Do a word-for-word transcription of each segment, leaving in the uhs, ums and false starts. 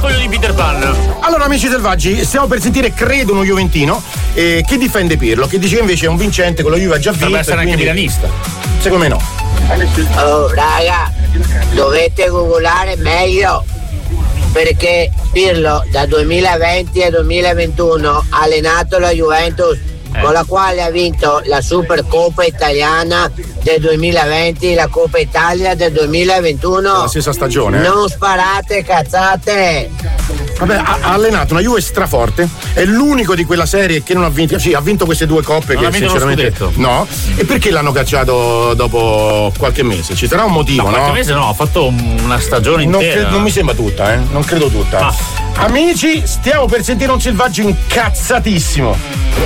orgoglio di Peter Pan. Allora, amici selvaggi, stiamo per sentire, credo, uno juventino eh, che difende Pirlo, che dice che invece è un vincente con la Juve ha già vinto. Deve essere anche quindi... milanista. Secondo me no. Oh raga, dovete googolare meglio, perché Pirlo da duemilaventi a duemilaventuno ha allenato la Juventus, eh. con la quale ha vinto la Supercoppa italiana del duemilaventi e la Coppa Italia del duemilaventuno. La stessa stagione. Eh? Non sparate cazzate. Vabbè, ha, ha allenato una Juve straforte, è l'unico di quella serie che non ha vinto, sì, ha vinto queste due coppe, non che sinceramente no. E perché l'hanno cacciato dopo qualche mese? Ci sarà un motivo, no? Qualche no? mese no, ha fatto una stagione non intera. Cre- non mi sembra tutta, eh? Non credo tutta. Ah. Amici, stiamo per sentire un selvaggio incazzatissimo.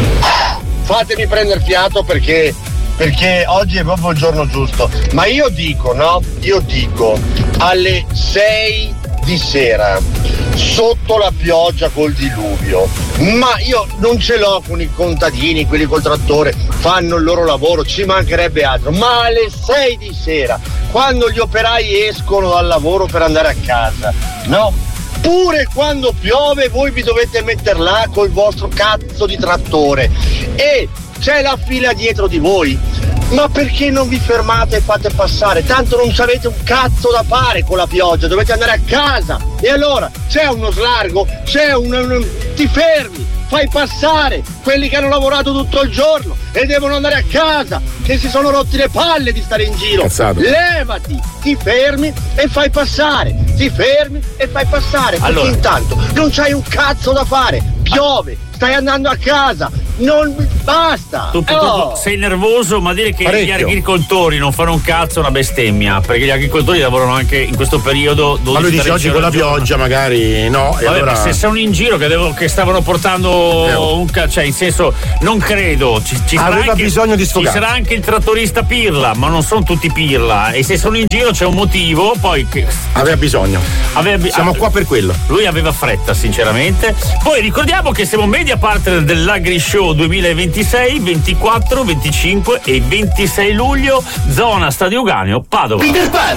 Fatemi prendere fiato perché perché oggi è proprio il giorno giusto. Ma io dico, no? Io dico alle sei di sera sotto la pioggia col diluvio, ma io non ce l'ho con i contadini, quelli col trattore, fanno il loro lavoro, ci mancherebbe altro, ma alle sei di sera, quando gli operai escono dal lavoro per andare a casa, no? Pure quando piove voi vi dovete mettere là col vostro cazzo di trattore e c'è la fila dietro di voi. Ma perché non vi fermate e fate passare? Tanto non avete un cazzo da fare con la pioggia, dovete andare a casa. E allora c'è uno slargo, c'è un, un ti fermi, fai passare quelli che hanno lavorato tutto il giorno e devono andare a casa, che si sono rotti le palle di stare in giro. Cazzato. Levati, ti fermi e fai passare, ti fermi e fai passare. Perché allora, intanto non c'hai un cazzo da fare, piove, stai andando a casa, non basta. Tu, tu, oh. tu sei nervoso, ma dire che Parecchio. Gli agricoltori non fanno un cazzo è una bestemmia, perché gli agricoltori lavorano anche in questo periodo. Ma lui dice oggi con la pioggia magari no. Vabbè, e allora... ma se sono in giro che, devo, che stavano portando Devo. un cazzo, cioè in senso non credo. Ci, ci sarà aveva anche, bisogno di sfogare. Ci sarà anche il trattorista Pirla, ma non sono tutti Pirla. E se sono in giro c'è un motivo. Poi che... aveva bisogno. Aveva, Siamo qua per quello. Lui aveva fretta, sinceramente. Poi ricordiamo che siamo media partner dell'Agri Show duemilaventisei, ventiquattro, venticinque e ventisei luglio, zona Stadio Uganeo, Padova. Peter Pan,